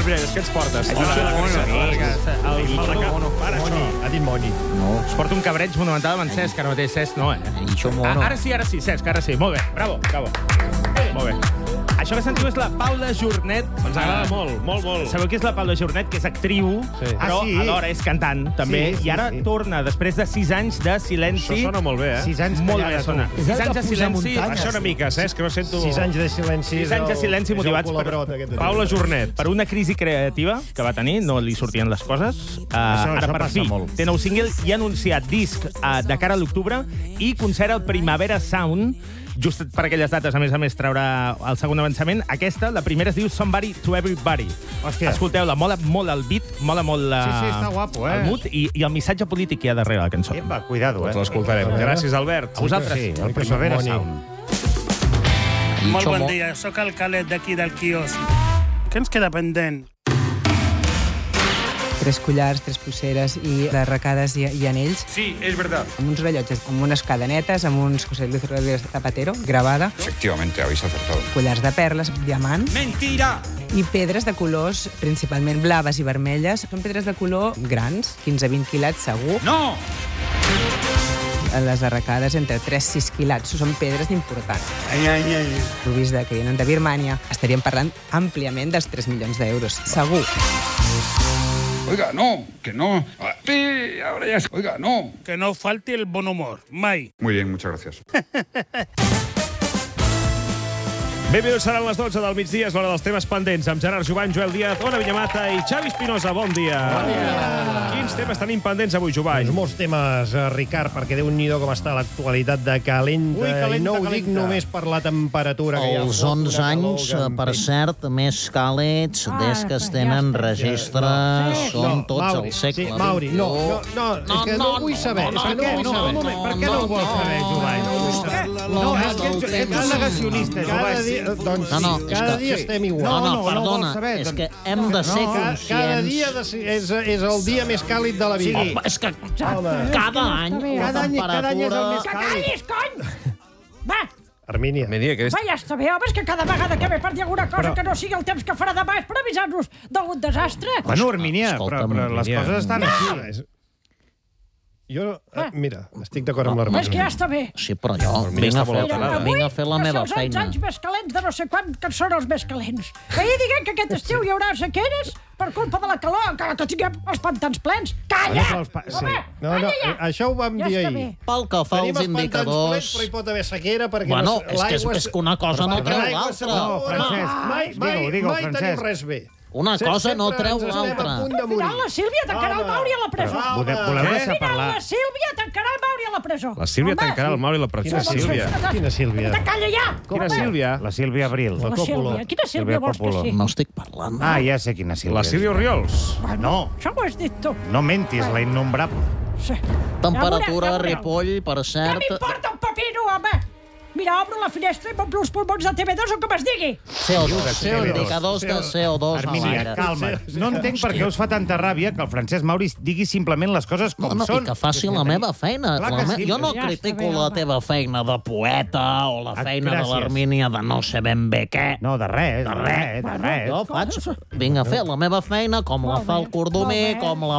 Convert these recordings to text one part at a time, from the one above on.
mira, és que ens portes. Ha dit Moni. No. Us porto un cabreig monumental amb en Cesc, ara mateix Cesc no, Això mono. Ara sí, Cesc, ara sí. Molt bé, bravo. Molt bé. Això que sentiu és la Paula Jornet. Ens agrada molt. Sabeu qui és la Paula Jornet? Que és actriu, però alhora és cantant, també. I ara torna, després de 6 anys de silenci. Això sona molt bé, 6 anys molt bé sona. 6 anys de silenci. Això una mica, Cesc, que no sento... 6 anys de silenci. 6 anys de silenci motivats per Paula Jornet. per una crisi creativa que va tenir, no li sortien les coses. Ara, per fi, té nou single i ha anunciat disc de cara a l'octubre i concert al Primavera Sound. Just per aquelles dates, a més, traurà el segon avançament. Aquesta, la primera, es diu Somebody to Everybody. Hòstia. Escolteu-la, mola molt el beat, mola molt Sí, està guapo, el mood i el missatge polític que hi ha darrere la cançó. Epa, cuidado, Doncs l'escoltarem. Gràcies, Albert. A vosaltres. Sí, el Primavera Sound. Molt bon dia, sóc el Calet d'aquí del quiosc. Què ens queda pendent? 3 collars, 3 pulseres i de arracades i anells. Sí, és veritat. Amb uns rellotges, amb unes cadenetes, amb uns cosellos de zapatero, gravada. Efectivamente, habéis acertado. Collars de perles, diamant. Mentira! I pedres de colors, principalment blaves i vermelles. Són pedres de color grans, 15-20 quilats segur. No! Les arracades entre 3-6 quilats. Són pedres importants. Rubis que vienen de Birmania. Estaríem parlant àmpliament dels 3 milions d'euros. Segur. Oiga, no, que no. Sí, ahora ya. Oiga, no. Que no falti el bon humor, mai. Muy bien, muchas gracias. Benvinguts, seran les 12 del migdia, és l'hora dels temes pendents, amb Gerard Jovany, Joel Díaz, Ona Villamata i Xavi Espinosa. Bon dia. Bon dia. Quins temes tenim pendents avui, Jovany? Doncs molts temes, Ricard, perquè Déu-n'hi-do com està l'actualitat de calenta. Ui, calenta, I no ho calenta. dic només per la temperatura. Que Els 11 anys, per cert, més càlids des que es tenen registres són tots al segle XXI. Mauri, no, és que no ho vull saber. És que no ho vull saber. Per què no ho vols saber, Jovany? No, és que ets negacionista, Jovany. Cada dia estem igual. No, perdona, és que hem de ser Cada dia conscients. és el dia més càlid de la vida. Home, és que cada any la Cada any és el més temperatura... càlid. Callis, cony! Va, Armínia. Que és... va, ja està bé, home, és que cada vegada que ve per dir alguna cosa que no sigui el temps que farà demà és per avisar-nos d'algun desastre. Bueno, Hermínia, però les coses estan així. Jo, mira, estic d'acord amb És que l'Armínia. ja està bé. Sí, però jo vinc a fer la meva Els feina. anys més calents de no sé quan que són els més calents. Que ahir diguem que aquest estiu hi haurà sequeres per culpa de la calor, encara que tinguem els pantans plens. Calla! Home, No, calla ja! això ho vam Ja dir està ahir. bé. Pel que fa Tenim als els pantans plens, indicadors... però hi pot haver sequera perquè Bueno, l'aigua... és que una cosa no treu l'altra. No, Francesc, Mai digue-ho, tenim Francesc. res bé. Una cosa no Sempre treu ens estem a l'altra. punt de Al final morir. la Sílvia tancarà el Mauri a la presó. Voleu Al deixar final parlar? la Sílvia tancarà el Mauri a la presó. La Sílvia Home, tancarà el Mauri a la presó. Quina Sílvia? Quina Sílvia? Calla ja! Quina Sílvia? La Sílvia Abril. La Sílvia. Quina Sílvia vols que Coppola. sí? No estic parlant. Ah, ja sé quina Sílvia. La Sílvia Oriols. No, Això ho has dit tu. no mentis, la innombrable. Sí. Temperatura, Ja veureu. Ripoll, per Què cert... m'importa un pepino, home? Mira, obro la finestra i m'omplo els pulmons de TV2 o com es digui. CO2, indicadors de CO2 a Armínia, l'aire. calma't. No entenc per què us fa tanta ràbia que el Francesc Mauri digui simplement les coses com No, són. i que faci la meva feina. Clar que sí. Jo no Ja està critico bé, la home. teva feina de poeta o la feina de gràcies. l'Armínia de no sé ben bé què. No, de res, de res. Jo vinc a fer la meva feina com la fa el Cordomí, com la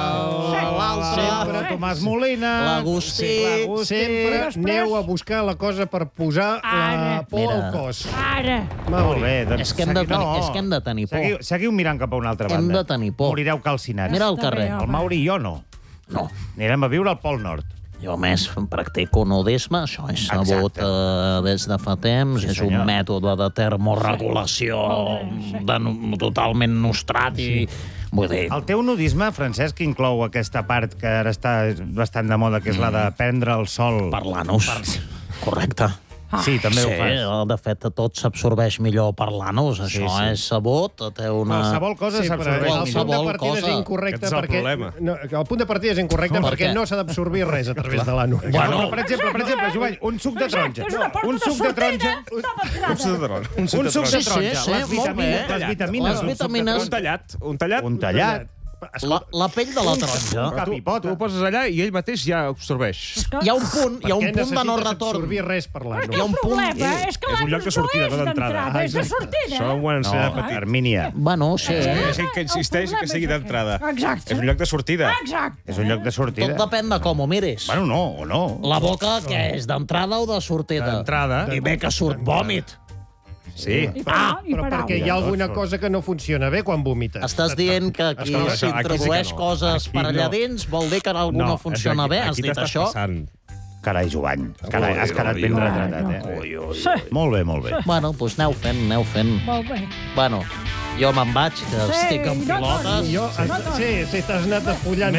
fa l'altre, Sempre Tomàs Molina. l'Agustí. Sempre aneu a buscar la cosa per posar la por Mira. al cos. Ara. Molt bé, doncs... És que hem de tenir por. Seguiu mirant cap a una altra Hem banda. de tenir por. Morireu calcinats. Mira al Està bé, carrer. home. El Mauri i jo no. No, Anirem a viure al Pol Nord. jo més practico nudisme, això és sabut des de fa temps, és un senyor. mètode de termorregulació totalment nostrat i... Vull dir, El teu nudisme, Francesc, inclou aquesta part que ara està bastant de moda, que és la de prendre el sol. per l'anus. Correcte. Sí, també Sí, ho fas. de fet, tot s'absorbeix millor per l'anus. Això sí. és sabut, té una... Qualsevol cosa Sí, però s'absorbeix el punt de qualsevol partida és cosa. incorrecte Aquest és el perquè... problema. No, el punt de partida és incorrecte Per perquè què? no s'ha d'absorbir res a través de l'anus. Bueno, per exemple, Jovany, un suc de taronja. És una porta Un de suc de taronja. sortida, no d'entrada. Un Un suc de Sí, taronja. sí, Les molt bé. vitamines. Les vitamines. Un tallat. Un tallat. La pell de la taronja. Tu ho poses allà i ell mateix ja absorbeix. Hi ha un punt de no retorn. Absorbir res parlant. Hi ha un problema, és que És un lloc de sortida, no d'entrada. És de sortida. Això ho han ensenyat petit. Hermínia. Bueno, sí. És ell que insisteix que sigui d'entrada. Exacte. És un lloc de sortida. Exacte. És un lloc de sortida. Tot depèn de com ho miris. Bueno, no, o no. La boca, què és, d'entrada o de sortida? D'entrada. I bé que surt vòmit. Sí. Però perquè hi ha alguna cosa que no funciona bé quan vomites. Estàs dient que aquí Aquí sí que s'introdueix no. coses per allà dins? Vol dir que algú no funciona bé? Has dit això? Carai, Jovany. Carai, has quedat ben retratat, eh? Molt bé, molt bé. Bueno, doncs aneu fent. Molt bé. Bueno, jo me'n vaig, que estic en pilotes. Sí, t'has anat despullant.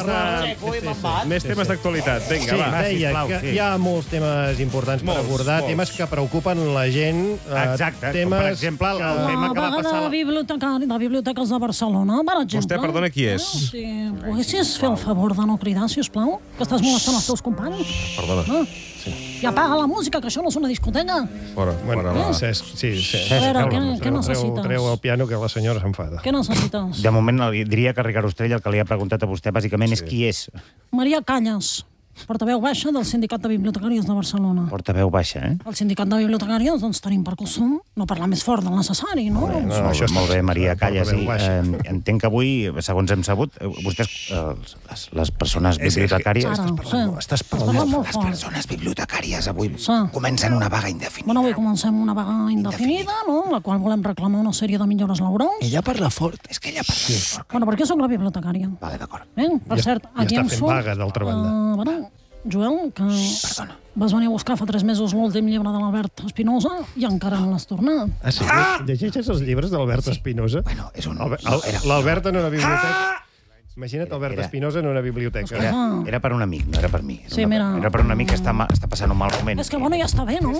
Més temes d'actualitat. Vinga, Sí, va. deia que hi ha molts temes importants per abordar, temes que preocupen la gent. Exacte, com per exemple el tema que va passar... De biblioteques de Barcelona, per exemple. Vostè, perdona, qui és? Si poguessis fer el favor de no cridar, si us plau, que estàs molestant els teus companys. Perdona. I apaga la música, que això no és una discoteca. Fora, Cesc, sí. A veure, què necessites? Treu el piano, que la senyora s'enfada. Què necessites? De moment diria que Ricard Ostrell el que li ha preguntat a vostè bàsicament és qui és. Maria Callas, portaveu baixa del Sindicat de Bibliotecàries de Barcelona. Portaveu baixa, eh? El Sindicat de Bibliotecàries, doncs, tenim per costum no parlar més fort del necessari, no? Molt bé, Maria Callas. Entenc que avui, segons hem sabut, vostès, les persones bibliotecàries... Estàs parlant molt fort. Les persones bibliotecàries avui Sí. comencen una vaga indefinida. Bueno, avui comencem una vaga indefinida, no? En la qual volem reclamar una sèrie de millores laborals. Ella parla fort. És que ella parla fort. Bueno, perquè soc la bibliotecària. Vale, d'acord. Per cert, aquí està em fent surt... vaga, d'altra banda. Bueno, Joel, que vas venir a buscar fa 3 mesos l'últim llibre de l'Albert Espinosa i encara no l'has tornat. Ah, sí? Llegeixes els llibres d'Albert Espinosa? Bueno, és un... L'Albert en una biblioteca... Imagina't Albert Espinosa en una biblioteca. Era per un amic, no era per mi. Sí, mira. Era per un amic que està passant un mal moment. És que, bueno, ja està bé, no?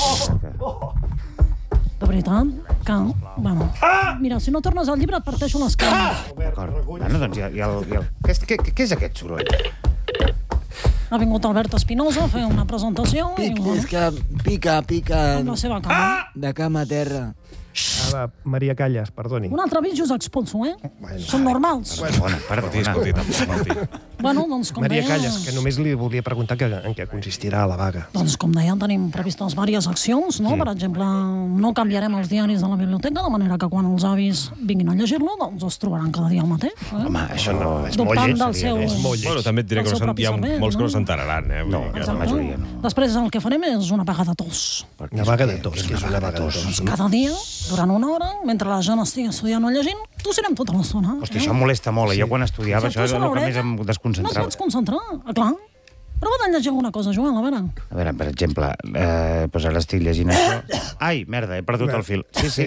De veritat, que... Bueno, mira, si no tornes al llibre et parteixo les cames. D'acord. Bueno, doncs què és aquest soroll? Ha vingut Albert Espinosa a fer una presentació i... És que pica amb la seva cama. de cama a terra. Va, Maria Callas, perdoni. Un altre vídeo us expulso, Són normals. Perdona. Bueno, doncs, com Maria deia... Callas, que només li volia preguntar en què consistirà la vaga. Doncs, com deia, tenim previstes diverses accions, no? Per exemple, no canviarem els diaris de la biblioteca, de manera que quan els avis vinguin a llegir-lo, doncs es trobaran cada dia el mateix. Home, això no és molt Dubtant lleig. del seu... Bueno, també et diré que hi ha molts que no s'enteraran, No, la majoria no. Després el que farem és una vaga de tos. Una vaga de tos, que és una vaga de tos. Cada dia, durant una hora, mentre la gent estigui estudiant o llegint, tossirem tota l'estona. Hosti, això em molesta molt. Jo quan estudiava això és el que més em No et desconcentrava. pots concentrar, clar. Prova de llegir alguna cosa, Joel, a veure. A veure, per exemple, doncs ara estic llegint això. Ai, merda, he perdut el fil. Sí.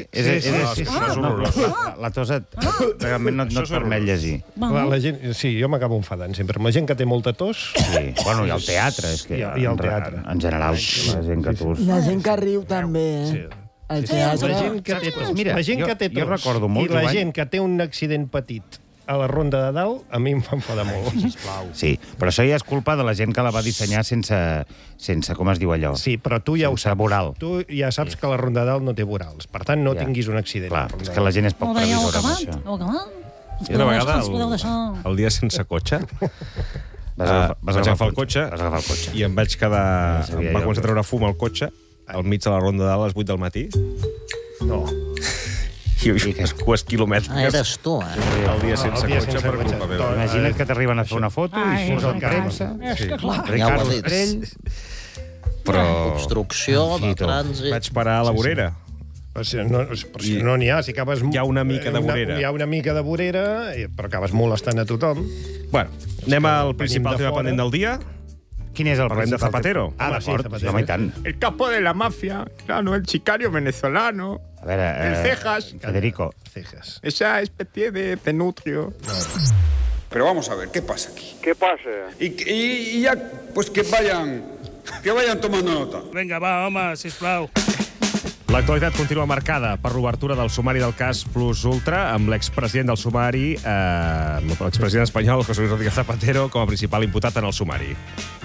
La tos realment no et permet llegir. La gent, sí, jo m'acabo enfadant sempre. Amb la gent que té molta tos... Sí, bueno, i el teatre, és que... I el teatre. En general, la gent que tos... La gent que riu també, El teatre... La gent que té tos, Mira, la gent que té jo tos recordo molt, i la Joan. gent que té un accident petit a la ronda de dalt, a mi em fa enfadar molt. Sí, però això ja és culpa de la gent que la va dissenyar sense com es diu allò? Sí, però tu ja ho Sense saps. voral. Tu ja saps que la ronda de dalt no té vorals. Per tant, no tinguis un accident. Clar, és que la gent és poc Molt bé, ja heu previsora amb acabat? això. Heu acabat? I una vegada, Ens podeu deixar... el dia sense cotxe, Vas agafar el cotxe i em vaig quedar... Em va començar a treure fum al cotxe al mig de la ronda de dalt a les 8 del matí. No. I cues quilomètriques. Eres tu, El dia sense cotxe per culpa meva. Imagina't que t'arriben a fer una foto i surts al premsa. És que clar. Ricard Ja ho he dit. Ostrell. Però Obstrucció de trànsit. vaig parar a la vorera. Però si no n'hi ha, si acabes... Hi ha una mica de vorera. Hi ha una mica de vorera, però acabes molestant a tothom. Bueno, anem al venim principal de tema fora. pendent del dia. Quin és el Parlem de principal Zapatero. Ah, d'acord, Zapatero. home, i tant. El capo de la mafia, claro, el sicario venezolano, A veure, el Cejas, Federico, Cejas. esa especie de cenutrio. Pero vamos a ver, ¿qué pasa aquí? ¿Qué pasa? Y ya, pues que vayan tomando nota. Vinga, va, home, sisplau. L'actualitat continua marcada per l'obertura del sumari del cas Plus Ultra amb l'expresident del sumari, l'expresident espanyol, José Luis Rodríguez Zapatero, com a principal imputat en el sumari.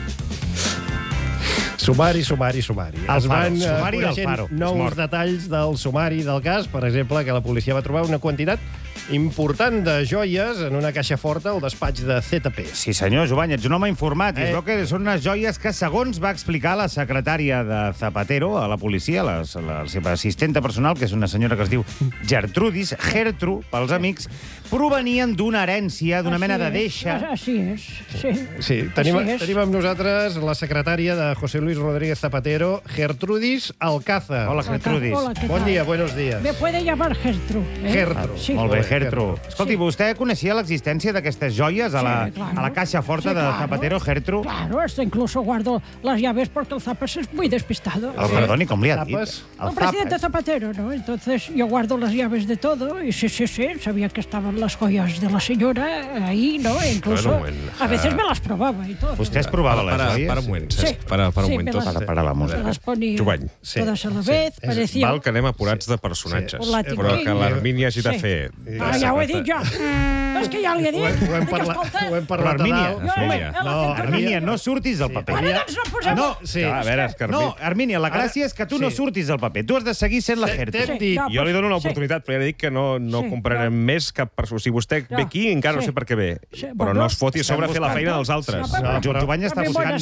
Sumari. Es van Sumari del coneixent Faro. nous detalls del sumari del cas. Per exemple, que la policia va trobar una quantitat important de joies en una caixa forta al despatx de ZP. Sí, senyor, Jovany, ets un home informat. I es veu que són unes joies que, segons va explicar la secretària de Zapatero a la policia, la seva assistenta personal, que és una senyora que es diu Gertrudis, Gertru, pels amics, provenien d'una herència, d'una mena de deixa. Així és, sí. Sí, tenim amb nosaltres la secretària de José Luis Rodríguez Zapatero, Gertrudis Alcázar. Hola, Gertrudis. Hola, ¿qué tal? Bon dia, buenos días. Me puede llamar Gertru. Gertru. Sí. Molt bé, Gertru. Escolti, vostè coneixia l'existència d'aquestes joies a la caixa forta de Zapatero, Gertru? Claro, hasta incluso guardo las llaves porque el Zapas es muy despistado. Perdoni, com li ha dit? El presidente Zapatero, ¿no? Entonces yo guardo las llaves de todo y sí, sabía que estaban las joyas de la señora ahí, ¿no? E incluso a veces me las probaba y todo. Vostè es provava les joies? Para un moment, para un moment. Para la música. Me las ponía todas a la vez, parecía... Val que anem apurats de personatges, però que l'Armínia hagi de fer... Ja ho he dit jo. És que ja li he dit. Ho hem parlat a dalt. Armínia, no surtis del paper. Ara doncs no posem... A veure, és que... No, Armínia, la gràcia és que tu no surtis del paper. Tu has de seguir sent la Gertru. Jo li dono una oportunitat, però ja li dic que no comprarem més cap persona. Si vostè ve aquí, encara no sé per què ve. Però no es foti a sobre fer la feina dels altres. Jovany està buscant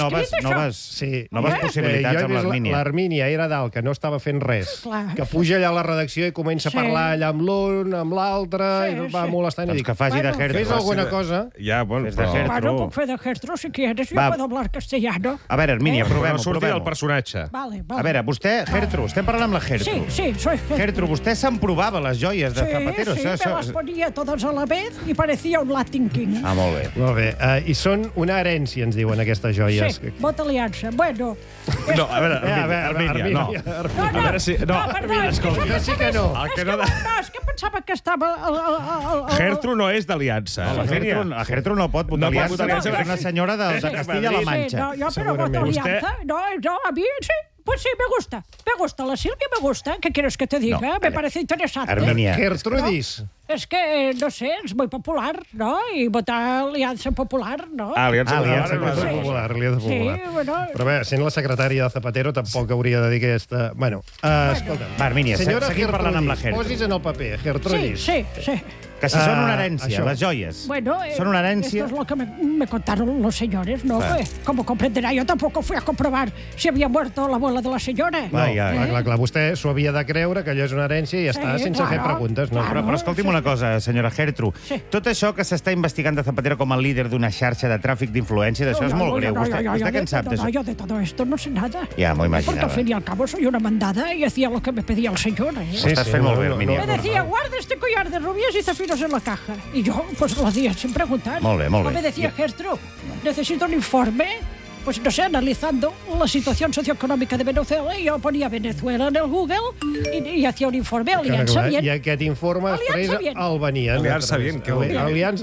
noves possibilitats amb l'Armínia. L'Armínia era dalt, que no estava fent res. Que puja allà a la redacció i comença a parlar allà amb l'un, amb l'altre, i va molestant. Doncs que faci de Gertru. Fes alguna cosa. Ja, bueno, Bueno, puc fer de Gertru, si quieres. Yo puedo hablar castellano. A veure, Armínia, provem-ho. No surti del personatge. Vale. A veure, vostè, Gertru, estem parlant amb la Gertru. Sí, soy Gertru. Gertru, vostè s'emprovava les joies de Zapatero? Sí, me las ponía todas a la vez y parecía un Latin King. Ah, molt bé. Molt bé. I són una herència, ens diuen, aquestes joies. Sí, vota aliança. Bueno... No, a veure, Armínia, no. A veure si... No, escolta, jo sí que no. És que pensava que estava... Gertru no és d'aliança. La Gertru no pot votar aliança. És una senyora de Castilla-La Mancha. No, jo però voto aliança. No, a mi sí. Pues sí, me gusta. La Silvia me gusta. ¿Qué quieres que te diga? Me parece interesante. Armínia. Gertrudis. Es que, no sé, es muy popular, ¿no? Y votar Alianza Popular, ¿no? Alianza Popular. Sí, bueno... Però bé, sent la secretària de Zapatero, tampoc hauria de dir aquesta... Bueno, escolta'm. Va, Armínia, seguim parlant amb la Gertru. Posis en el paper, Gertrudis. Sí. Que si són una herència, les joies. Bueno, son una herencia. Esto es lo que me contaron los señores, ¿no? Pues, como comprenderá, yo tampoco fui a comprobar si había muerto la abuela de la senyora. Clar, vostè s'ho havia de creure, que allò és una herència i ja està, sense fer preguntes. Però escolti'm una cosa, senyora Gertru. Tot això que s'està investigant de Zapatero com a líder d'una xarxa de tràfic d'influència, d'això és molt greu. Vostè què en sap d'això? Yo de todo esto no sé nada. Ja m'ho imaginava. Porque al fin y al cabo soy una mandada y hacía lo que me pedía el señor. Ho estàs fent molt bé, Armínia. Me decía, guarda este collar de rubias y zafiros en la caja. Y yo, pues lo hacía sin preguntar. Molt bé. Me decía, Gertru, necesito un informe, pues no sé, analizando la situación socioeconòmica de Venezuela, y yo ponía Venezuela en el Google y hacía un informe, Alianza Bien. I aquest informe després el venien. Alianza Bien, què vol dir?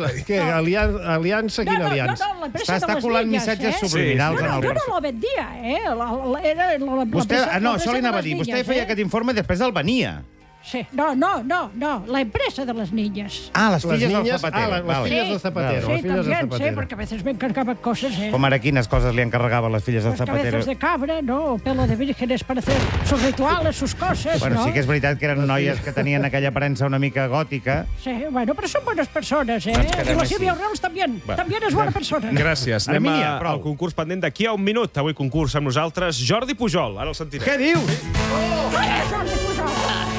Aliança, quina aliança? Està colant missatges subliminals en el personal. Yo no lo vendía, Era vostè, no, això li anava a dir. Vostè feia aquest informe i després el venia. Sí, no, la empresa de las niñas. Las filles del Zapatero. Las filles del Zapatero. Sí, también, sí, porque a veces me encargaban cosas, Com ara quines coses li encarregaven les filles del Zapatero? Cabezas de cabra, ¿no? Pelo de vírgenes para hacer sus rituales, sus cosas, Bueno, ¿no? sí que és veritat que eren noies que tenien aquella aparença una mica gòtica. Sí, bueno, pero son buenas personas, ¿eh? Y la Silvia Orrels también és bona persona. Gràcies. Anem al concurs pendent d'aquí a un minut. Avui concurs amb nosaltres, Jordi Pujol. Ara el sentirem. Què dius? Jordi Pujol!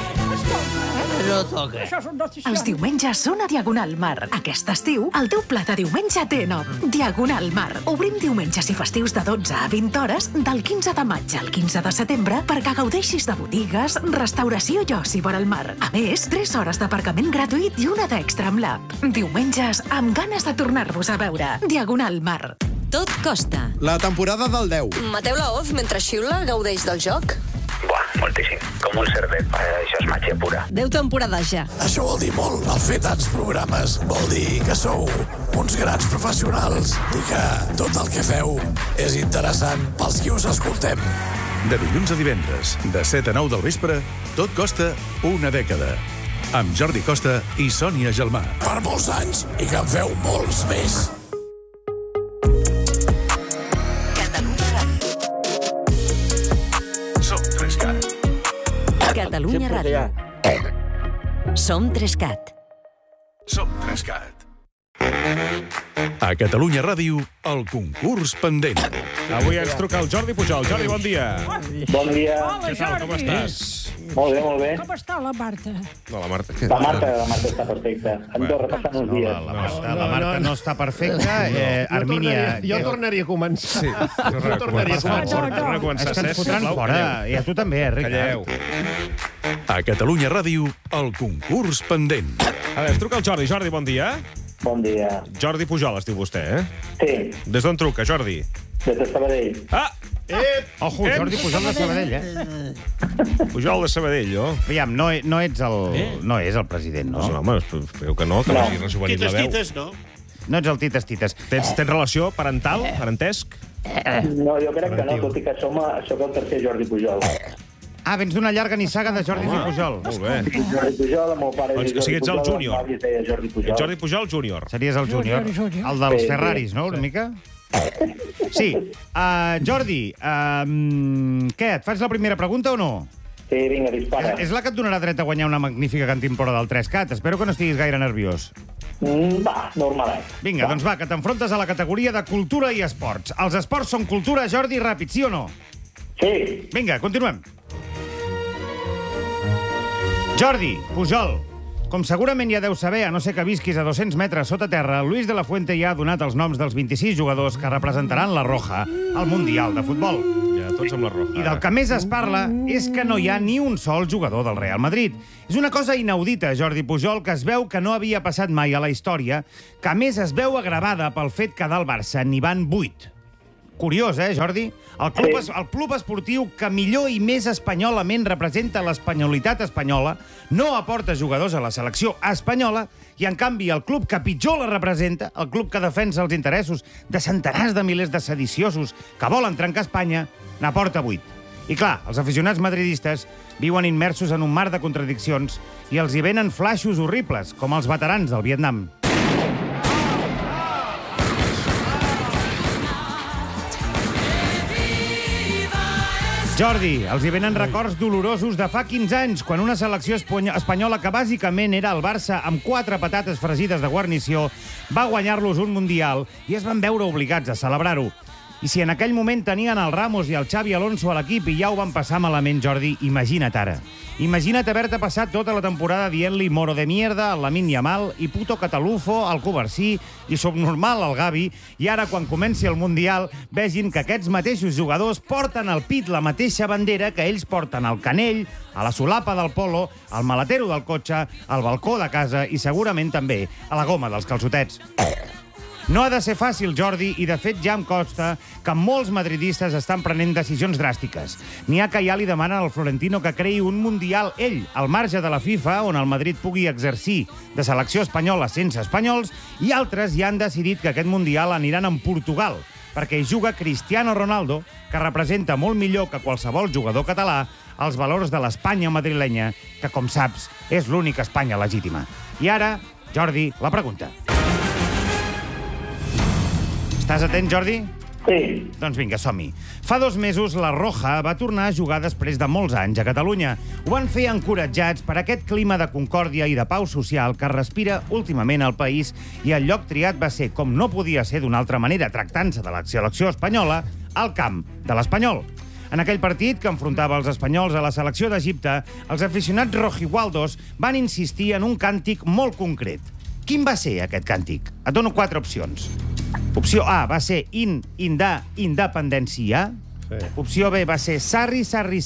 No toca. Els diumenges són a Diagonal Mar. Aquest estiu, el teu plat de diumenge té nom. Diagonal Mar. Obrim diumenges i festius de 12 a 20 hores del 15 de maig al 15 de setembre perquè gaudeixis de botigues, restauració i oci vora el mar. A més, 3 hores d'aparcament gratuït i una d'extra amb l'app. Diumenges amb ganes de tornar-vos a veure. Diagonal Mar. Tot costa. La temporada del 10. Mateu la Oz mentre xiula gaudeix del joc? Buah, moltíssim. Com un cervet. Això és màgia pura. 10 temporades ja. Això vol dir molt. El fer tants programes vol dir que sou uns grans professionals i que tot el que feu és interessant pels qui us escoltem. De dilluns a divendres, de 7 a 9 del vespre, tot costa una dècada. Amb Jordi Costa i Sònia Gelmà. Per molts anys i que en feu molts més. Catalunya Ràdio. Som 3CAT. Som 3CAT. A Catalunya Ràdio, el concurs pendent. Avui ens truca el Jordi Pujol. Jordi, bon dia. Bon dia. Hola, Què tal, com Jordi. estàs? Molt bé, molt bé. Com està la Marta? No, la Marta... La Marta està perfecta. Andorra passant uns dies. La Marta no està perfecta. Armínia... Jo tornaria a començar. Sí, Jo tornaria a començar. Torna a començar. És que ens fotran fora. I a tu també, Ricard. Calleu. A Catalunya Ràdio, el concurs pendent. A veure, ens truca el Jordi. Jordi, bon dia. Bon dia. Jordi Pujol es diu vostè, eh? Sí, Des d'on truca, Jordi? des de Sabadell. Ah! Ojo, Jordi Pujol de Sabadell, eh? Pujol de Sabadell, jo. Aviam, no ets el... No és el president, no? No, home, espero que no, que vagi rejuvenit la veu. no? No ets el Tites. Tens relació parental, parentesc? No, jo crec que no, tot i que sóc el tercer Jordi Pujol. Ah, vens d'una llarga nissaga de Jordi Pujol. Molt bé. Jordi Pujol, el meu pare O és sigui, Jordi ets el Pujol, júnior. el meu avi es deia Jordi Pujol. Jordi Pujol júnior. Series el júnior. Júnior. El dels Sí, Ferraris, no, una mica? Sí. Jordi, què, et faig la primera pregunta o no? Sí, vinga, dispara. És la que et donarà dret a guanyar una magnífica cantimplora del 3CAT. Espero que no estiguis gaire nerviós. Va, normalet. Vinga, doncs va, que t'enfrontes a la categoria de cultura i esports. Els esports són cultura, Jordi, ràpid, sí o no? Sí. Vinga, continuem. Jordi Pujol, com segurament ja deu saber, a no ser que visquis a 200 metres sota terra, Luis de la Fuente ja ha donat els noms dels 26 jugadors que representaran la Roja al Mundial de Futbol. Ja, tots amb la Roja. I del que més es parla és que no hi ha ni un sol jugador del Real Madrid. És una cosa inaudita, Jordi Pujol, que es veu que no havia passat mai a la història, que a més es veu agravada pel fet que del Barça n'hi van 8. Curiós, Jordi? El club esportiu que millor i més espanyolament representa l'espanyolitat espanyola no aporta jugadors a la selecció espanyola i, en canvi, el club que pitjor la representa, el club que defensa els interessos de centenars de milers de sediciosos que volen trencar Espanya, n'aporta 8. I clar, els aficionats madridistes viuen immersos en un mar de contradiccions i els hi venen flaixos horribles, com els veterans del Vietnam. Jordi, els hi venen records dolorosos de fa 15 anys, quan una selecció espanyola que bàsicament era el Barça amb 4 patates fregides de guarnició va guanyar-los un Mundial i es van veure obligats a celebrar-ho. I si en aquell moment tenien el Ramos i el Xavi Alonso a l'equip i ja ho van passar malament, Jordi, imagina't ara. Imagina't haver-te passat tota la temporada dient-li moro de mierda al Lamine Yamal i puto catalufo al Covarsí i subnormal al Gavi, i ara, quan comenci el Mundial, vegin que aquests mateixos jugadors porten al pit la mateixa bandera que ells porten al canell, a la solapa del polo, al maletero del cotxe, al balcó de casa i segurament també a la goma dels calçotets. No ha de ser fàcil, Jordi, i de fet ja em consta que molts madridistes estan prenent decisions dràstiques. N'hi ha que ja li demanen al Florentino que creï un Mundial ell, al marge de la FIFA, on el Madrid pugui exercir de selecció espanyola sense espanyols, i altres ja han decidit que aquest Mundial aniran en Portugal, perquè hi juga Cristiano Ronaldo, que representa molt millor que qualsevol jugador català els valors de l'Espanya madrilenya, que, com saps, és l'única Espanya legítima. I ara, Jordi, la pregunta. Estàs atent, Jordi? Sí. Doncs vinga, som-hi. Fa 2 mesos, la Roja va tornar a jugar després de molts anys a Catalunya. Ho van fer encoratjats per aquest clima de concòrdia i de pau social que respira últimament al país, i el lloc triat va ser, com no podia ser d'una altra manera, tractant-se de la selecció espanyola, al camp de l'Espanyol. En aquell partit, que enfrontava els espanyols a la selecció d'Egipte, els aficionats rojigualdos van insistir en un càntic molt concret. Quin va ser aquest càntic? Et dono 4 opcions. Opció A va ser independència. Sí. Opció B va ser sarri.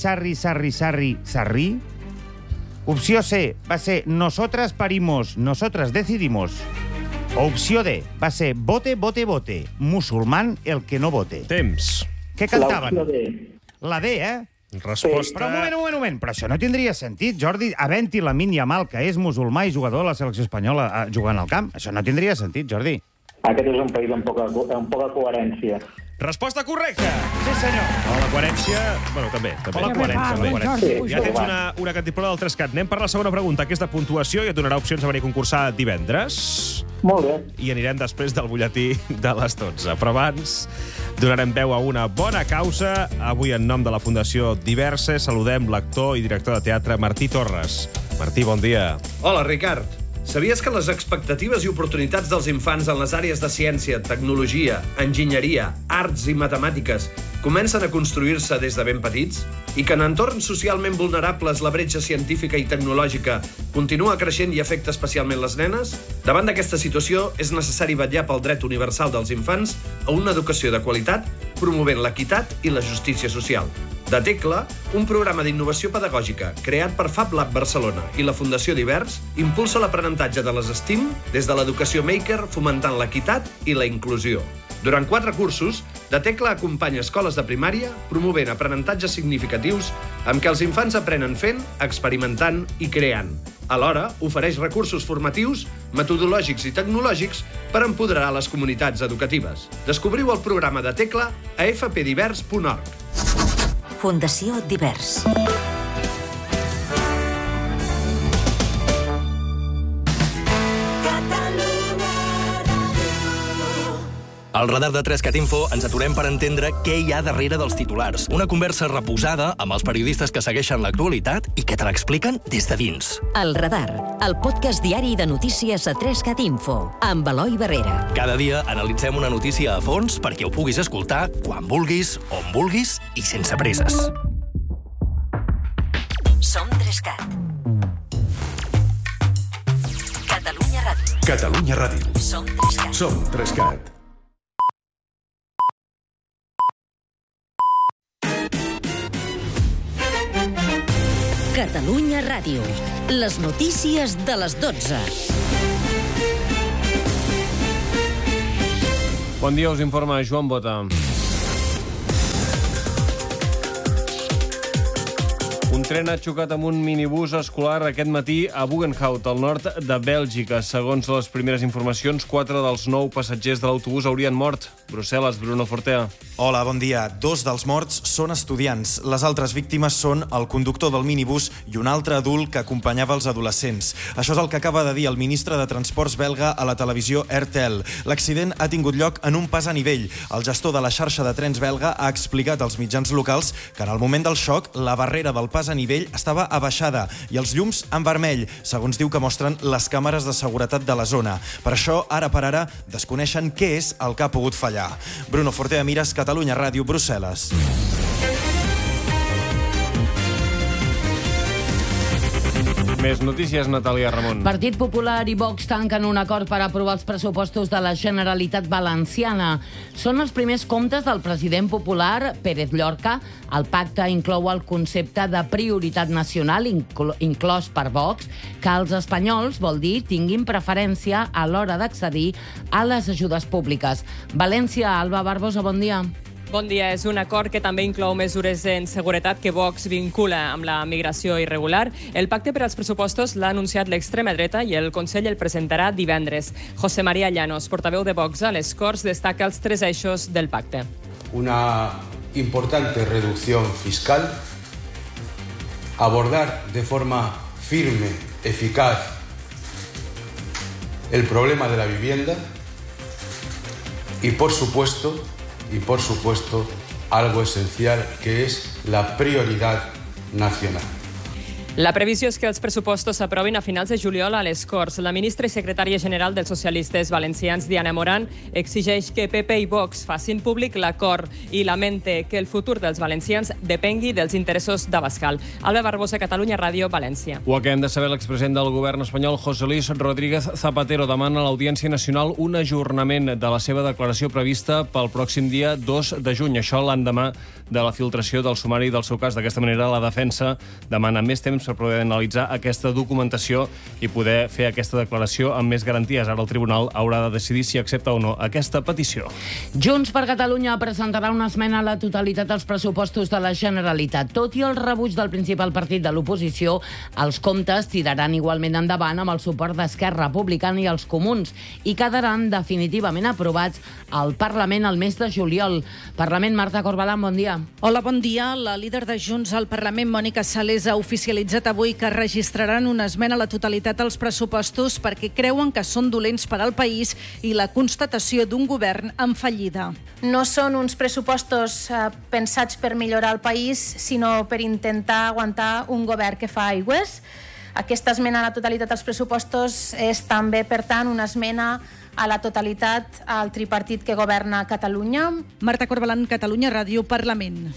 Opció C va ser nosotras parimos, nosotras decidimos. O opció D va ser vote, musulmán el que no vote. Temps. Què cantaven? L'opció D. La D, Resposta... Però un moment. Però això no tindria sentit, Jordi, havent-hi Lamine Yamal, que és musulmà i jugador de la selecció espanyola, jugant al camp. Això no tindria sentit, Jordi. Aquest és un país amb poca coherència. Resposta correcta! Sí, senyor. O la coherència... Bueno, també. O la coherència. Sí, Ja tens una cantimplora del 3CAT. Anem per la segona pregunta, que és de puntuació, i et donarà opcions a venir a concursar divendres. Molt bé. I anirem després del butlletí de les 12. Però abans donarem veu a una bona causa. Avui, en nom de la Fundació Diverse, saludem l'actor i director de teatre Martí Torres. Martí, bon dia. Hola, Ricard. Sabies que les expectatives i oportunitats dels infants en les àrees de ciència, tecnologia, enginyeria, arts i matemàtiques comencen a construir-se des de ben petits? I que en entorns socialment vulnerables la bretxa científica i tecnològica continua creixent i afecta especialment les nenes? Davant d'aquesta situació, és necessari vetllar pel dret universal dels infants a una educació de qualitat, promovent l'equitat i la justícia social. De Tecla, un programa d'innovació pedagògica creat per Fab Lab Barcelona i la Fundació Divers, impulsa l'aprenentatge de les STEAM des de l'educació maker, fomentant l'equitat i la inclusió. Durant 4 cursos, De Tecla acompanya escoles de primària promovent aprenentatges significatius amb què els infants aprenen fent, experimentant i creant. Alhora, ofereix recursos formatius, metodològics i tecnològics per empoderar les comunitats educatives. Descobriu el programa De Tecla a fpdivers.org. Fundació Divers. Al radar de 3CAT Info ens aturem per entendre què hi ha darrere dels titulars. Una conversa reposada amb els periodistes que segueixen l'actualitat i que te l'expliquen des de dins. El Radar, el podcast diari de notícies a 3CAT Info, amb Eloi Barrera. Cada dia analitzem una notícia a fons perquè ho puguis escoltar quan vulguis, on vulguis i sense presses. Som 3CAT. Catalunya Ràdio. Catalunya Ràdio. Som 3CAT. Som 3CAT. Catalunya Ràdio. Les notícies de les 12. Bon dia, us informa Joan Bota. Un tren ha xocat amb un minibús escolar aquest matí a Bugenhout, al nord de Bèlgica. Segons les primeres informacions, 4 dels 9 passatgers de l'autobús haurien mort. Brussel·les, Bruno Fortea. Hola, bon dia. 2 dels morts són estudiants. Les altres víctimes són el conductor del minibús i un altre adult que acompanyava els adolescents. Això és el que acaba de dir el ministre de Transports belga a la televisió RTL. L'accident ha tingut lloc en un pas a nivell. El gestor de la xarxa de trens belga ha explicat als mitjans locals que en el moment del xoc la barrera del pas a nivell estava abaixada i els llums en vermell, segons diu que mostren les càmeres de seguretat de la zona. Per això, ara per ara, desconeixen què és el que ha pogut fallar. Bruno Fortea, Mires, Catalunya Ràdio, Brussel·les. Més notícies, Natàlia Ramon. Partit Popular i Vox tanquen un acord per aprovar els pressupostos de la Generalitat Valenciana. Són els primers comptes del president popular, Pérez Llorca. El pacte inclou el concepte de prioritat nacional, inclòs per Vox, que els espanyols, vol dir, tinguin preferència a l'hora d'accedir a les ajudes públiques. València, Alba Barbosa, bon dia. Bon dia. És un acord que també inclou mesures en seguretat que Vox vincula amb la migració irregular. El pacte per als pressupostos l'ha anunciat l'extrema dreta i el Consell el presentarà divendres. José María Llanos, portaveu de Vox a les Corts, destaca els 3 eixos del pacte. Una importante reducción fiscal, abordar de forma firme, eficaz, el problema de la vivienda y, por supuesto, algo esencial, que es la prioridad nacional. La previsió és que els pressupostos s'aprovin a finals de juliol a les Corts. La ministra i secretària general dels socialistes valencians, Diana Morán, exigeix que PP i Vox facin públic l'acord i lamente que el futur dels valencians depengui dels interessos d'Abascal. Alba Barbosa, Catalunya Ràdio, València. Ho acabem de saber, l'expresident del govern espanyol, José Luis Rodríguez Zapatero, demana a l'Audiència Nacional un ajornament de la seva declaració prevista pel pròxim dia 2 de juny. Això l'endemà de la filtració del sumari del seu cas. D'aquesta manera, la defensa demana més temps per poder analitzar aquesta documentació i poder fer aquesta declaració amb més garanties. Ara el tribunal haurà de decidir si accepta o no aquesta petició. Junts per Catalunya presentarà una esmena a la totalitat als pressupostos de la Generalitat. Tot i el rebuig del principal partit de l'oposició, els comptes tiraran igualment endavant amb el suport d'Esquerra Republicana i els Comuns i quedaran definitivament aprovats al Parlament el mes de juliol. Parlament, Marta Corbalán, bon dia. Hola, bon dia. La líder de Junts al Parlament, Mònica Sales, ha oficialitzat avui que registraran una esmena a la totalitat als pressupostos perquè creuen que són dolents per al país i la constatació d'un govern en fallida. No són uns pressupostos pensats per millorar el país, sinó per intentar aguantar un govern que fa aigües. Aquesta esmena a la totalitat dels pressupostos és també, per tant, una esmena a la totalitat al tripartit que governa Catalunya. Marta Corbalan, Catalunya Ràdio, Parlament.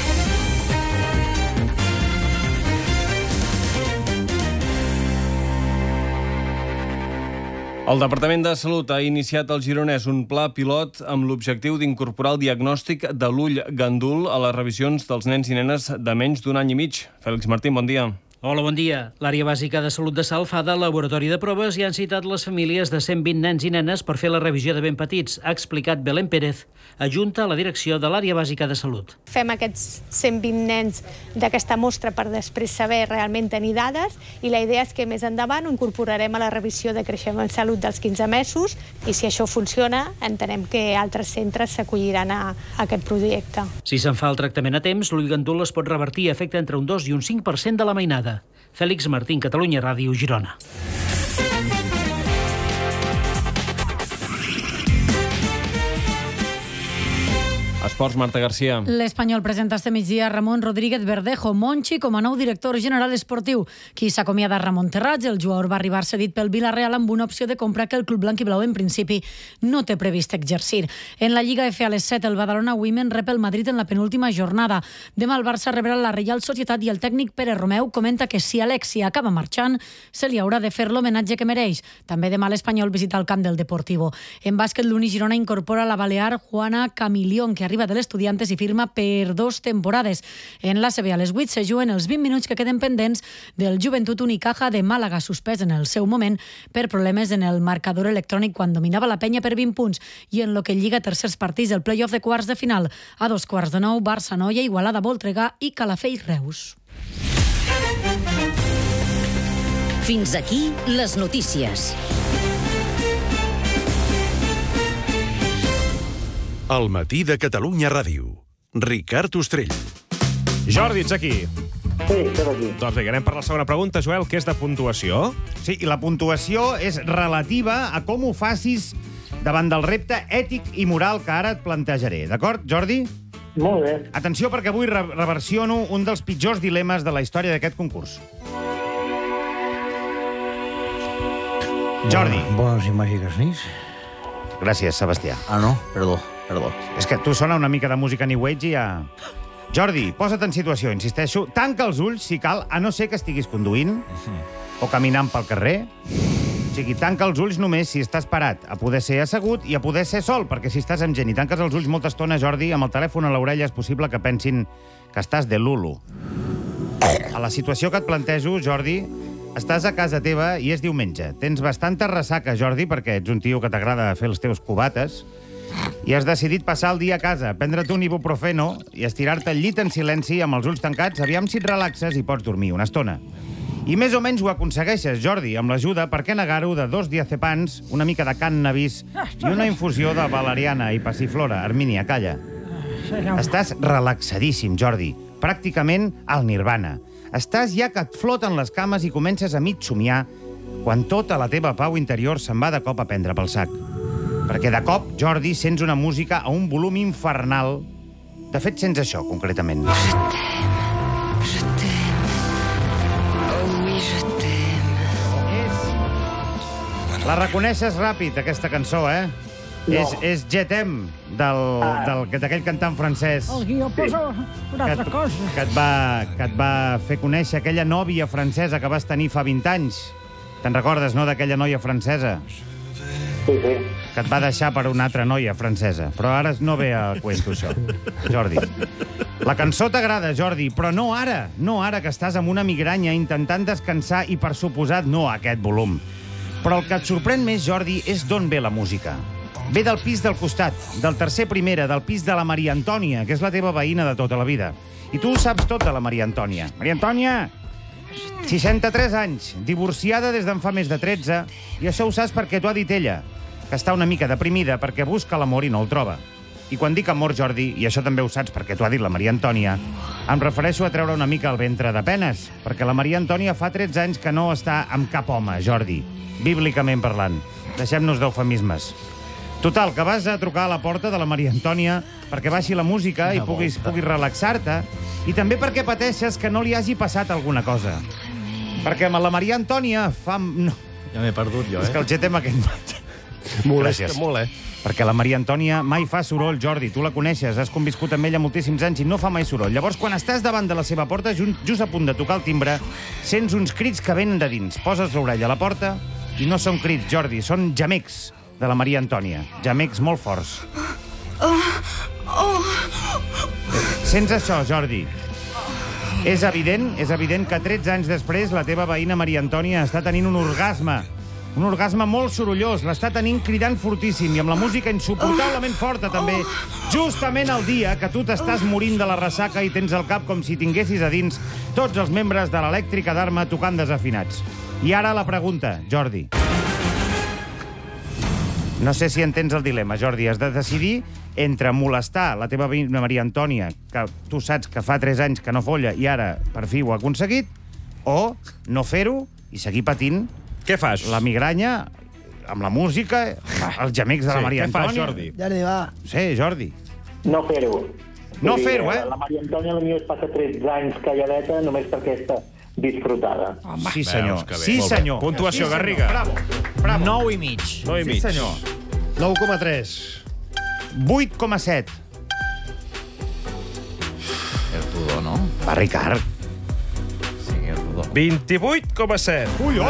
El Departament de Salut ha iniciat al Gironès un pla pilot amb l'objectiu d'incorporar el diagnòstic de l'ull gandul a les revisions dels nens i nenes de menys d'un any i mig. Fèlix Martín, bon dia. Hola, bon dia. L'Àrea Bàsica de Salut de Salt fa de laboratori de proves i han citat les famílies de 120 nens i nenes per fer la revisió de ben petits, ha explicat Belén Pérez, adjunta a la direcció de l'Àrea Bàsica de Salut. Fem aquests 120 nens d'aquesta mostra per després saber realment tenir dades i la idea és que més endavant ho incorporarem a la revisió de creixement en salut dels 15 mesos i si això funciona entenem que altres centres s'acolliran a aquest projecte. Si se'n fa el tractament a temps, l'ull gandul es pot revertir i afecta entre un 2 i un 5% de la mainada. Fèlix Martín, Catalunya Ràdio, Girona. Esports, Marta Garcia. L'Espanyol presenta este migdia Ramon Rodríguez Verdejo Monchi com a nou director general esportiu. Qui s'acomiada Ramon Terrats, el jugador va arribar cedit pel Villarreal amb una opció de compra que el club blanc i blau en principi no té previst exercir. En la Lliga F a les 7, el Badalona Women rep el Madrid en la penúltima jornada. Demà el Barça rebrà la Reial Societat i el tècnic Pere Romeu comenta que si Alexia acaba marxant, se li haurà de fer l'homenatge que mereix. També demà l'Espanyol visita el camp del Deportivo. En bàsquet, l'Uni Girona incorpora la balear Juana Camilión, que arriba de l'Estudiantes i firma per 2 temporades. En l'ACB a les 8 se juguen els 20 minuts que queden pendents del Joventut Unicaja de Màlaga, suspès en el seu moment per problemes en el marcador electrònic quan dominava la penya per 20 punts. I en lo que lliga tercers partits, el play-off de quarts de final. A 2:15, Barça-Noia, Igualada-Voltregà i Calafell-Reus. Fins aquí les notícies. El matí de Catalunya Ràdio. Ricard Ostrell. Jordi, ets aquí? Sí, estem aquí. Doncs bé, anem per la segona pregunta, Joel, que és de puntuació. Sí, i la puntuació és relativa a com ho facis davant del repte ètic i moral que ara et plantejaré. D'acord, Jordi? Molt bé. Atenció, perquè avui reversiono un dels pitjors dilemes de la història d'aquest concurs. Jordi. Bones i màgiques nits. Gràcies, Sebastià. Ah, no? Perdó. És que tu sona una mica de música New Age i ja... Jordi, posa't en situació, insisteixo. Tanca els ulls, si cal, a no ser que estiguis conduint o caminant pel carrer. O sigui, tanca els ulls només si estàs parat, a poder ser assegut i a poder ser sol, perquè si estàs amb gent i tanques els ulls molta estona, Jordi, amb el telèfon a l'orella és possible que pensin que estàs de Lulu. A la situació que et plantejo, Jordi, estàs a casa teva i és diumenge. Tens bastanta ressaca, Jordi, perquè ets un tio que t'agrada fer els teus cubates, i has decidit passar el dia a casa, prendre't un ibuprofeno i estirar-te al llit en silenci amb els ulls tancats, aviam si et relaxes i pots dormir una estona. I més o menys ho aconsegueixes, Jordi, amb l'ajuda, per què negar-ho, de 2 diazepams, una mica de cànnabis i una infusió de valeriana i passiflora. Hermínia, calla. Estàs relaxadíssim, Jordi, pràcticament al nirvana. Estàs ja que et floten les cames i comences a mig somiar quan tota la teva pau interior se'n va de cop a prendre pel sac. Perquè de cop, Jordi, sents una música a un volum infernal. De fet, sents això, concretament. La reconeixes ràpid, aquesta cançó, eh? No. És Je t'aime, d'aquell cantant francès. El guió posa una altra cosa. Que et va fer conèixer aquella nòvia francesa que vas tenir fa 20 anys. Te'n recordes, no, d'aquella noia francesa? Sí. Que et va deixar per una altra noia francesa. Però ara no ve a cuento, això, Jordi. La cançó t'agrada, Jordi, però no ara. No ara, que estàs amb una migranya intentant descansar i, per suposat, no a aquest volum. Però el que et sorprèn més, Jordi, és d'on ve la música. Ve del pis del costat, del tercer primera, del pis de la Maria Antònia, que és la teva veïna de tota la vida. I tu ho saps tot de la Maria Antònia. Maria Antònia, 63 anys, divorciada des d'en fa més de 13, i això ho saps perquè t'ho ha dit ella, que està una mica deprimida perquè busca l'amor i no el troba. I quan dic amor, Jordi, i això també ho saps perquè t'ho ha dit la Maria Antònia, em refereixo a treure una mica el ventre de penes, perquè la Maria Antònia fa 13 anys que no està amb cap home, Jordi, bíblicament parlant. Deixem-nos d'eufemismes. Total, que vas a trucar a la porta de la Maria Antònia perquè baixi la música i puguis relaxar-te, i també perquè pateixes que no li hagi passat alguna cosa. Perquè amb la Maria Antònia fa... No. Ja m'he perdut jo, És que el GTM aquest... Gràcies. Perquè la Maria Antònia mai fa soroll, Jordi. Tu la coneixes, has conviscut amb ella moltíssims anys i no fa mai soroll. Llavors, quan estàs davant de la seva porta, just a punt de tocar el timbre, sents uns crits que venen de dins. Poses l'orella a la porta i no són crits, Jordi, són gemecs de la Maria Antònia. Gemecs molt forts. Sents això, Jordi? És evident que 13 anys després la teva veïna Maria Antònia està tenint un orgasme molt sorollós, l'està tenint cridant fortíssim i amb la música insuportablement forta, també, justament el dia que tu t'estàs morint de la ressaca i tens el cap com si tinguessis a dins tots els membres de l'elèctrica d'Arma tocant desafinats. I ara la pregunta, Jordi. No sé si entens el dilema, Jordi. Has de decidir entre molestar la teva veïna Maria Antònia, que tu saps que fa 3 anys que no folla i ara per fi ho ha aconseguit, o no fer-ho i seguir patint. Què fas? La migranya, amb la música, els gemecs de la Maria Antònia. Què fas, Jordi? Jordi, va. Sí, Jordi. No fer-ho. No fer-ho, La Maria Antònia potser es passa 13 anys calladeta només perquè està disfrutada. Sí, senyor. Sí, senyor. Puntuació, Garriga. Bravo. 9 i mig. 9 i mig. Sí, senyor. 9,3. 8,7. És rodó, no? Va, Ricard. 28,7. Ui,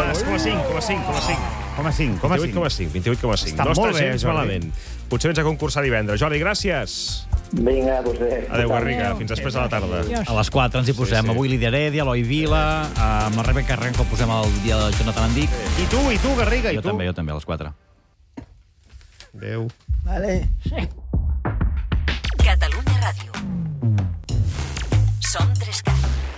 28,5. 28,5. Està No molt està bé, gens Jordi. malament. Potser vens a concursar divendres. Jordi, gràcies. Vinga, a vostè. Adéu, Garriga. Fins després de la tarda. A les 4 ens hi posem. Avui Lídia Heredia, Eloi Vila, amb la Rebeca Renco posem el dia de Jonathan Andic. I tu, Garriga, Jo també, a les 4. Adéu. Vale. Catalunya Ràdio. Som 3Cat.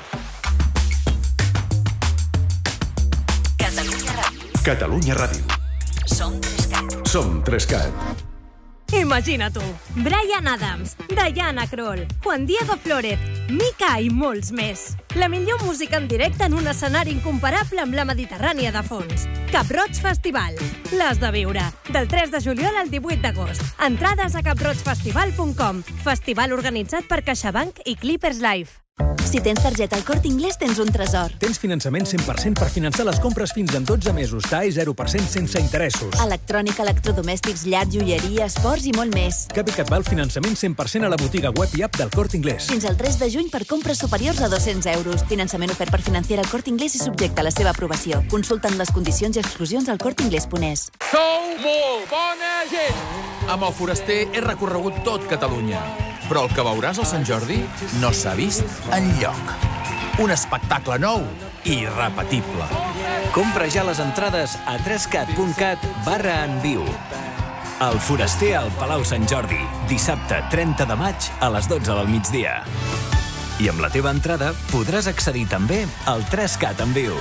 Catalunya Ràdio. Catalunya Ràdio. Som 3Cat. Som 3Cat. Imagina tu, Bryan Adams, Diana Krall, Juan Diego Flórez, Mika i molts més. La millor música en directe en un escenari incomparable amb la Mediterrània de fons. Cap Roig Festival. L'has de viure. Del 3 de juliol al 18 d'agost. Entrades a caproigfestival.com. Festival organitzat per CaixaBank i Clippers Live. Si tens targeta al Corte Inglés, tens un tresor. Tens finançament 100% per finançar les compres fins en 12 mesos. TAE 0% sense interessos. Electrònica, electrodomèstics, llar, joieria, esports i molt més. Cap i Catval finançament 100% a la botiga web i app del Corte Inglés. Fins al 3 de juny per compres superiors a 200 euros. Finançament ofert per Financiera al Corte Inglés i subjecte a la seva aprovació. Consulta'n les condicions i exclusions al corteinglés.es. Sou molt bona gent! Amb el Foraster he recorregut tot Catalunya. Però el que veuràs al Sant Jordi no s'ha vist enlloc. Un espectacle nou i irrepetible. Compra ja les entrades a 3cat.cat/enviu. El Foraster al Palau Sant Jordi, dissabte 30 de maig a les 12 del migdia. I amb la teva entrada podràs accedir també al 3Cat en viu.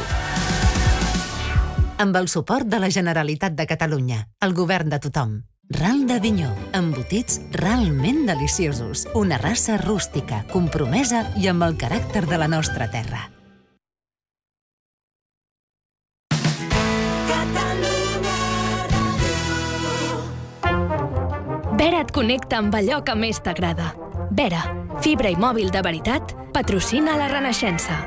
Amb el suport de la Generalitat de Catalunya, el govern de tothom. Ral d'Avinyó, embotits realment deliciosos. Una raça rústica, compromesa i amb el caràcter de la nostra terra. Vera et connecta amb allò que més t'agrada. Vera, fibra i mòbil de veritat, patrocina la Renaixença.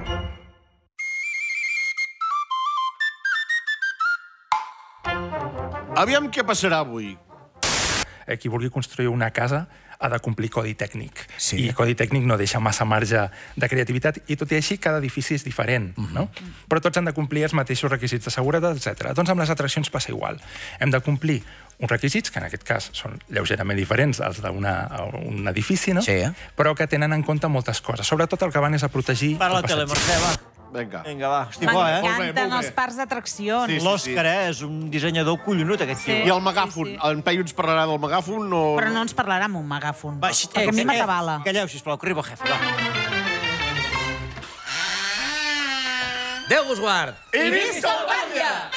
Aviam què passarà avui. Qui vulgui construir una casa ha de complir codi tècnic. I codi tècnic no deixa massa marge de creativitat i tot i així cada edifici és diferent, no? Però tots han de complir els mateixos requisits de seguretat, etc. Doncs amb les atraccions passa igual. Hem de complir uns requisits, que en aquest cas són lleugerament diferents als d'un edifici, no? Sí. Però que tenen en compte moltes coses. Sobretot el que van és a protegir... Para la tele, Mercè, va. Vinga, va. Hosti, bo, M'encanten els parcs d'atraccions. L'Òscar, és un dissenyador collonut, aquest tio. I el megàfon? En Peyu ens parlarà del megàfon o... Però no ens parlarà amb un megàfon. Perquè a mi m'atabala. Calleu, sisplau, que arriba el jefe, va. Déu vos guard! I visca el batlle!